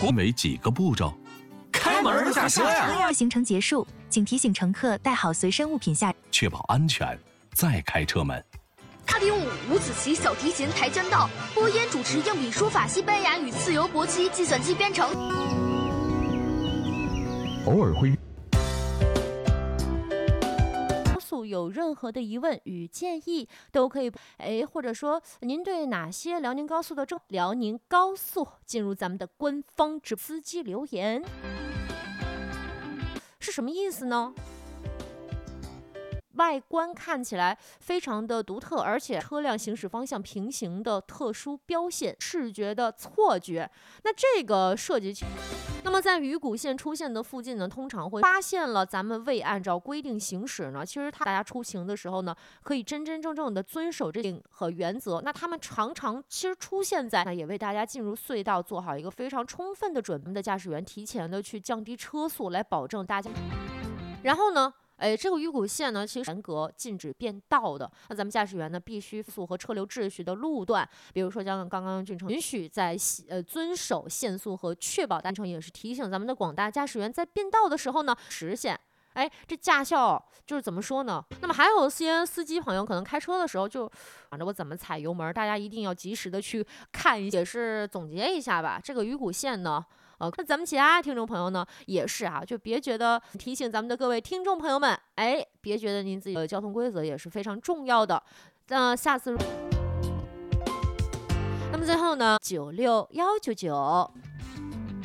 分为几个步骤？ 开门下车呀！ 行程结束，请提醒乘客带好随身物品下， 确保安全，再开车门。 8点5，五子棋小提琴跆拳道，播音主持硬笔书法西班牙语自由搏击计算机编程。 偶尔会。 有任何的疑问与建议都可以或者说您对哪些辽宁高速的辽宁高速进入咱们的官方直播司机留言是什么意思呢？外观看起来非常的独特，而且车辆行驶方向平行的特殊标线，视觉的错觉。那这个设计，那么在鱼骨线出现的附近呢，通常会发现了咱们未按照规定行驶呢，其实大家出行的时候呢，可以真正的遵守这个和原则。那他们常常其实出现在，那也为大家进入隧道做好一个非常充分的准备的驾驶员提前的去降低车速，来保证大家。然后呢？这个鱼骨线呢，其实严格禁止变道的。那咱们驾驶员呢，必须速和车流秩序的路段，比如说像刚刚俊成允许在遵守限速和确保单程，也是提醒咱们的广大驾驶员在变道的时候呢，实现。这驾校就是怎么说呢？那么还有些司机朋友可能开车的时候就想着我怎么踩油门，大家一定要及时的去看一下，也是总结一下吧。这个鱼骨线呢。那咱们其他听众朋友呢也是啊，就别觉得提醒咱们的各位听众朋友们，别觉得您自己的交通规则也是非常重要的。下次，那么最后呢，96199。